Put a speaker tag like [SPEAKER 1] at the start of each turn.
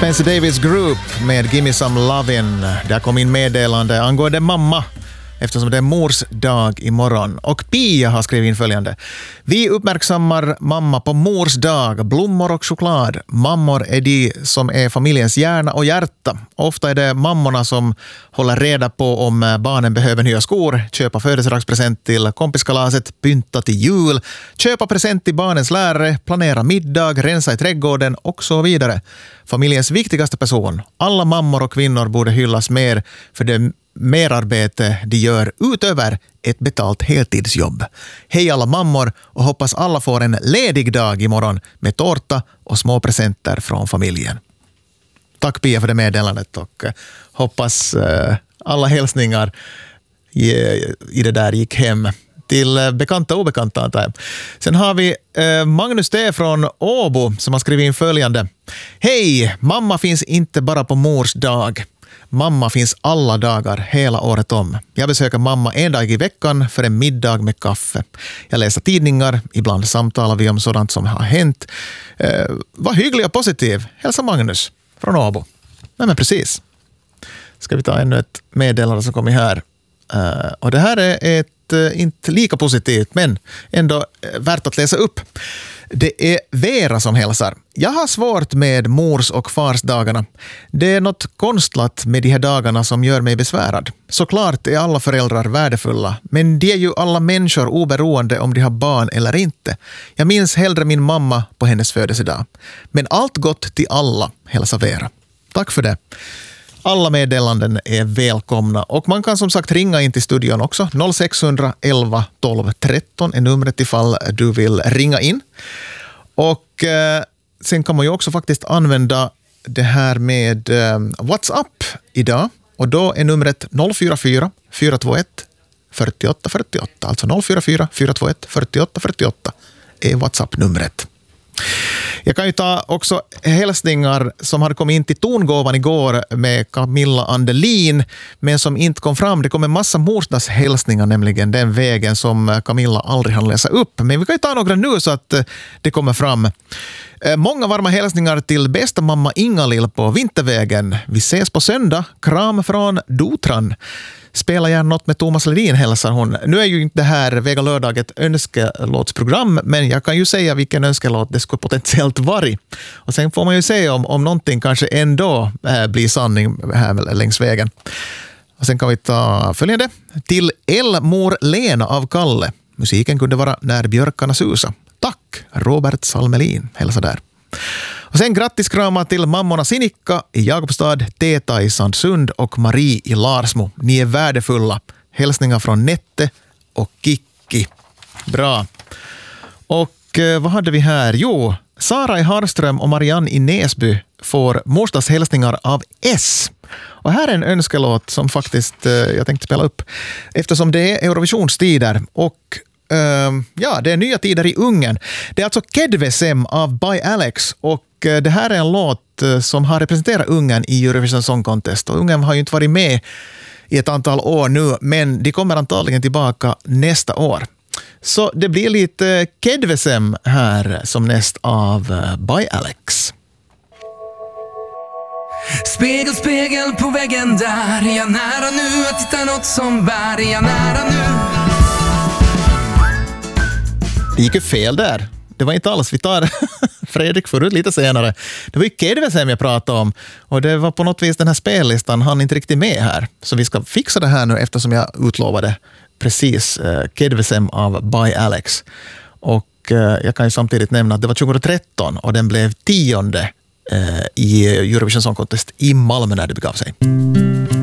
[SPEAKER 1] Spencer Davis Group med Gimme Some Lovin'. Där kom in meddelande angående mamma, eftersom det är mors dag imorgon. Och Pia har skrivit in följande. Vi uppmärksammar mamma på mors dag, blommor och choklad. Mammor är de som är familjens hjärna och hjärta. Ofta är det mammorna som håller reda på om barnen behöver nya skor, köpa födelsedagspresent till kompiskalaset, pynta till jul, köpa present till barnens lärare, planera middag, rensa i trädgården och så vidare. Familjens viktigaste person. Alla mammor och kvinnor borde hyllas mer för det merarbete de gör utöver ett betalt heltidsjobb. Hej alla mammor och hoppas alla får en ledig dag imorgon med tårta och små presenter från familjen. Tack Pia för det meddelandet och hoppas alla hälsningar i det där gick hem till bekanta och obekanta antar jag. Sen har vi Magnus T. från Åbo som har skrivit in följande. Hej, mamma finns inte bara på mors dag. Mamma finns alla dagar, hela året om. Jag besöker mamma en dag i veckan för en middag med kaffe. Jag läser tidningar, ibland samtalar vi om sådant som har hänt. Var hygglig och positiv. Hälsa Magnus från Åbo. Nej men precis. Ska vi ta ännu ett meddelande som kommer här. Och det här är ett inte lika positivt men ändå värt att läsa upp. Det är Vera som hälsar. Jag har svårt med mors- och farsdagarna. Det är något konstlat med de här dagarna som gör mig besvärad. Såklart är alla föräldrar värdefulla, men de är ju alla människor oberoende om de har barn eller inte. Jag minns hellre min mamma på hennes födelsedag. Men allt gott till alla, hälsar Vera. Tack för det. Alla meddelanden är välkomna och man kan som sagt ringa in till studion också. 0611 12 13 är numret ifall du vill ringa in. Och sen kan man ju också faktiskt använda det här med WhatsApp idag. Och då är numret 044 421 48 48. Alltså 044 421 48 48 är WhatsApp-numret. Jag kan ju ta också hälsningar som hade kommit in till tongåvan igår med Camilla Andelin men som inte kom fram. Det kom en massa morsdagshälsningar nämligen den vägen som Camilla aldrig hann läsa upp. Men vi kan ju ta några nu så att det kommer fram. Många varma hälsningar till bästa mamma Inga-Lill på Vintervägen. Vi ses på söndag. Kram från Dotran. Spela gärna något med Thomas Ledin, hälsar hon. Nu är ju inte det här Vega lördag ett önskelåtsprogram, men jag kan ju säga vilken önskelåt det skulle potentiellt vara. Och sen får man ju se om någonting kanske ändå blir sanning här längs vägen. Och sen kan vi ta följande. Till Elmor Lena av Kalle. Musiken kunde vara När björkarna susa. Tack, Robert Salmelin, hälsar där. Och sen grattis krama till mammorna Sinikka i Jakobstad, Teta i Sandsund och Marie i Larsmo. Ni är värdefulla. Hälsningar från Nette och Kikki. Bra. Och vad hade vi här? Jo, Sara i Harström och Marianne i Näsby får morsdagshälsningar av S. Och här är en önskelåt som faktiskt jag tänkte spela upp. Eftersom det är Eurovisionstider och ja, det är nya tider i Ungern. Det är alltså Kedvesem av By Alex och det här är en låt som har representerat Ungern i Eurovision Song Contest. Och Ungern har ju inte varit med i ett antal år nu, men de kommer antagligen tillbaka nästa år. Så det blir lite Kedvesem här som näst av By Alex.
[SPEAKER 2] Spegel, spegel på väggen där. Är jag nära nu att hitta något som bär? Är jag nära nu?
[SPEAKER 1] Det gick ju fel där. Det var inte alls. Vi tar Fredrik förut lite senare. Det var ju Kedvesem jag pratade om. Och det var på något vis den här spellistan han inte riktigt med här. Så vi ska fixa det här nu eftersom jag utlovade precis Kedvesem av By Alex. Och jag kan ju samtidigt nämna att det var 2013 och den blev 10:e i Eurovision Song Contest i Malmö när det begav sig.